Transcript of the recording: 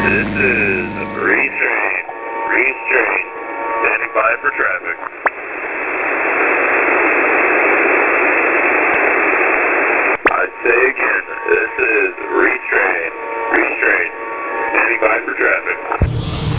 This is Restrain. Restrain. Standing by for traffic. I say again, this is Restrain. Restrain. Standing by for traffic.